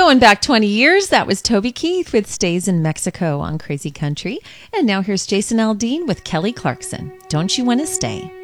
Going back 20 years, that was Toby Keith with Stays in Mexico on Crazy Country. And now here's Jason Aldean with Kelly Clarkson. Don't You Want to Stay?